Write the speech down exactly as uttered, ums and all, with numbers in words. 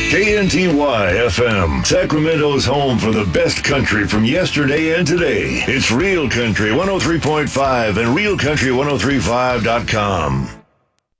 K N T Y F M, Sacramento's home for the best country from yesterday and today. It's Real Country one oh three point five and real country ten thirty-five dot com.